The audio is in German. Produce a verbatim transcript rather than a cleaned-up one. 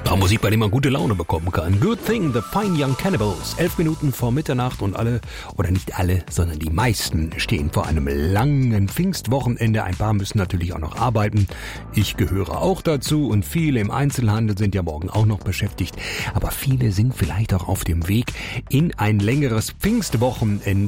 Musik, bei dem man gute Laune bekommen kann. Good Thing, The Fine Young Cannibals. Elf Minuten vor Mitternacht und alle, oder nicht alle, sondern die meisten stehen vor einem langen Pfingstwochenende. Ein paar müssen natürlich auch noch arbeiten. Ich gehöre auch dazu und viele im Einzelhandel sind ja morgen auch noch beschäftigt. Aber viele sind vielleicht auch auf dem Weg in ein längeres Pfingstwochenende.